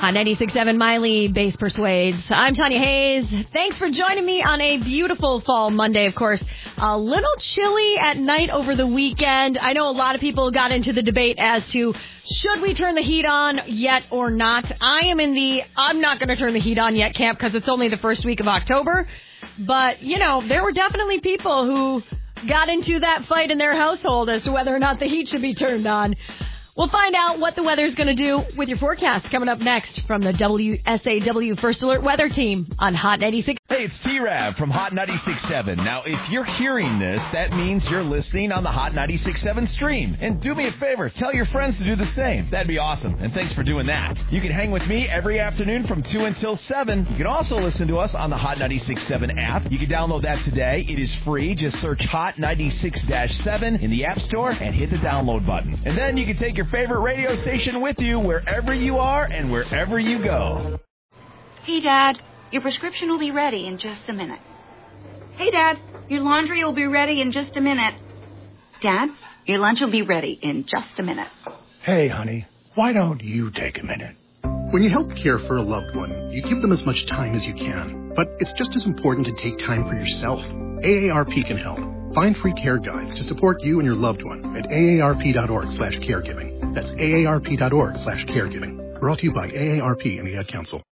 On 96.7 Miley, Bass Persuades. I'm Tanya Hayes. Thanks for joining me on a beautiful fall Monday, of course. A little chilly at night over the weekend. I know a lot of people got into the debate as to should we turn the heat on yet or not. I am in the I'm not going to turn the heat on yet camp because it's only the first week of October. But, you know, there were definitely people who got into that fight in their household as to whether or not the heat should be turned on. We'll find out what the weather's going to do with your forecast coming up next from the WSAW First Alert Weather Team on Hot 96. Hey, it's T-Rav from Hot 96.7. Now, if you're hearing this, that means you're listening on the Hot 96.7 stream. And do me a favor, tell your friends to do the same. That'd be awesome, and thanks for doing that. You can hang with me every afternoon from 2 until 7. You can also listen to us on the Hot 96.7 app. You can download that today. It is free. Just search Hot 96-7 in the App Store and hit the download button. And then you can take your favorite radio station with you wherever you are and wherever you go. Hey, Dad, your prescription will be ready in just a minute. Hey, Dad, your laundry will be ready in just a minute. Dad, your lunch will be ready in just a minute. Hey, honey, why don't you take a minute? When you help care for a loved one, you give them as much time as you can. But it's just as important to take time for yourself. AARP can help. Find free care guides to support you and your loved one at aarp.org/caregiving. That's aarp.org/caregiving. Brought to you by AARP and the Ad Council.